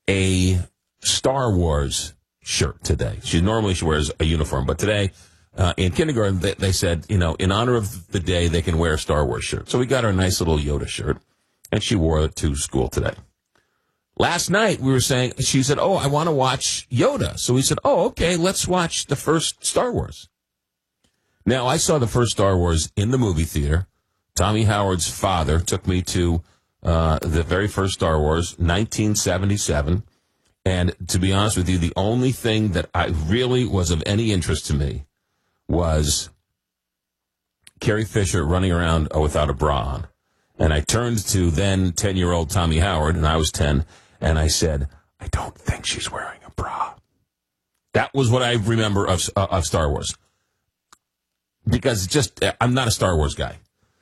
a Star Wars shirt today. She wears a uniform, but today in kindergarten they said, in honor of the day, they can wear a Star Wars shirt. So we got her a nice little Yoda shirt, and she wore it to school today. Last night she said, I want to watch Yoda. So we said, okay, let's watch the first Star Wars. Now, I saw the first Star Wars in the movie theater. Tommy Howard's father took me to the very first Star Wars, 1977. And to be honest with you, the only thing that I really was of any interest to me was Carrie Fisher running around without a bra on. And I turned to then 10-year-old Tommy Howard, and I was 10, and I said, I don't think she's wearing a bra. That was what I remember of Star Wars. Because I'm not a Star Wars guy.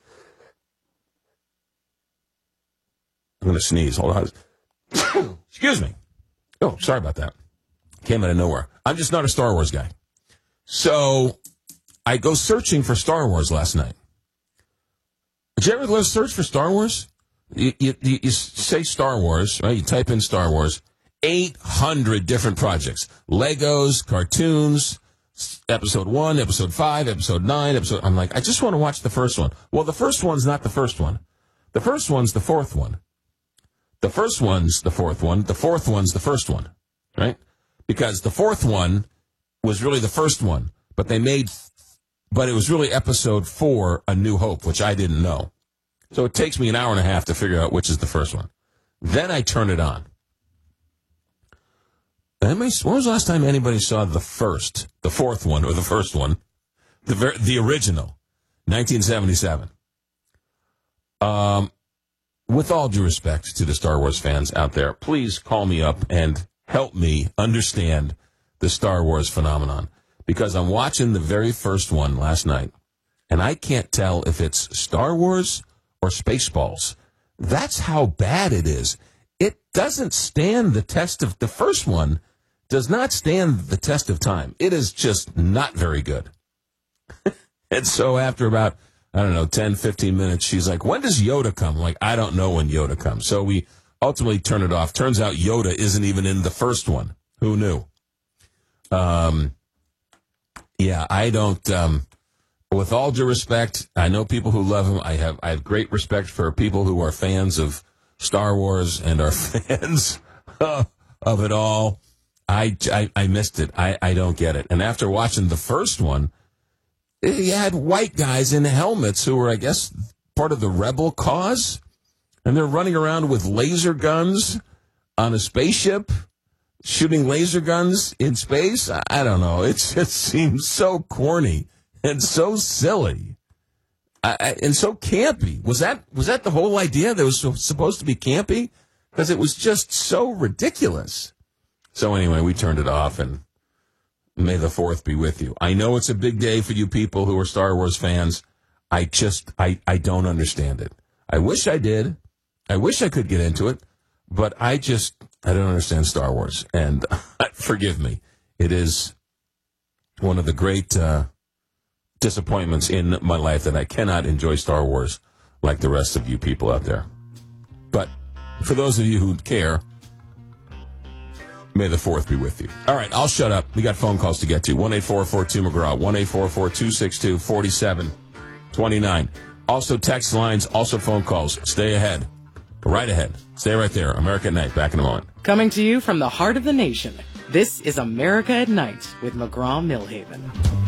I'm going to sneeze. Hold on. Excuse me. Oh, sorry about that. Came out of nowhere. I'm just not a Star Wars guy. So I go searching for Star Wars last night. Did you ever search for Star Wars? You say Star Wars, right? You type in Star Wars. 800 different projects. Legos, cartoons, Episode 1, Episode 5, Episode 9, I'm like, I just want to watch the first one. Well, the first one's not the first one. The first one's the fourth one. The first one's the fourth one. The fourth one's the first one, right? Because the fourth one was really the first one, but it was really Episode 4, A New Hope, which I didn't know. So it takes me an hour and a half to figure out which is the first one. Then I turn it on. When was the last time anybody saw the fourth one, or the first one, the original, 1977? With all due respect to the Star Wars fans out there, please call me up and help me understand the Star Wars phenomenon. Because I'm watching the very first one last night, and I can't tell if it's Star Wars or Spaceballs. That's how bad it is. It doesn't stand the test of the first one. Does not stand the test of time. It is just not very good. And so after about, 10, 15 minutes, she's like, when does Yoda come? I'm like, I don't know when Yoda comes. So we ultimately turn it off. Turns out Yoda isn't even in the first one. Who knew? Yeah, I don't, with all due respect, I know people who love him. I have great respect for people who are fans of Star Wars and are fans of it all. I missed it. I don't get it. And after watching the first one, you had white guys in helmets who were, I guess, part of the rebel cause. And they're running around with laser guns on a spaceship, shooting laser guns in space. I don't know. It just seems so corny and so silly and so campy. Was that the whole idea? That was supposed to be campy? Because it was just so ridiculous. So anyway, we turned it off, and may the 4th be with you. I know it's a big day for you people who are Star Wars fans. I don't understand it. I wish I did. I wish I could get into it, but I don't understand Star Wars. And forgive me. It is one of the great disappointments in my life that I cannot enjoy Star Wars like the rest of you people out there. But for those of you who care, may the 4th be with you. All right, I'll shut up. We got phone calls to get to. 1-844-2-McGraw, 1-844-262-4729. Also text lines, also phone calls. Stay ahead. Right ahead. Stay right there. America at Night. Back in a moment. Coming to you from the heart of the nation, this is America at Night with McGraw-Milhaven.